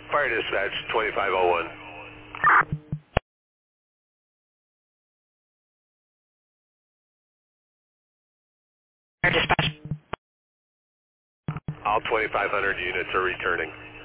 Fire dispatch, 2501. Fire dispatch. All 2,500 units are returning.